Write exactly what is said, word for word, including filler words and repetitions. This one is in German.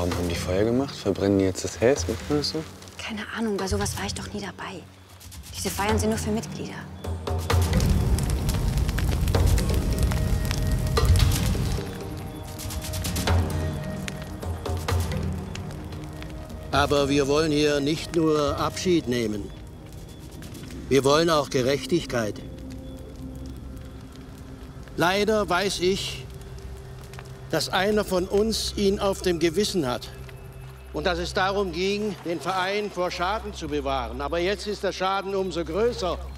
Warum haben die Feuer gemacht? Verbrennen die jetzt das Haus? Macht man das so? Keine Ahnung, bei sowas war ich doch nie dabei. Diese Feiern sind nur für Mitglieder. Aber wir wollen hier nicht nur Abschied nehmen. Wir wollen auch Gerechtigkeit. Leider weiß ich, dass einer von uns ihn auf dem Gewissen hat. Und dass es darum ging, den Verein vor Schaden zu bewahren. Aber jetzt ist der Schaden umso größer.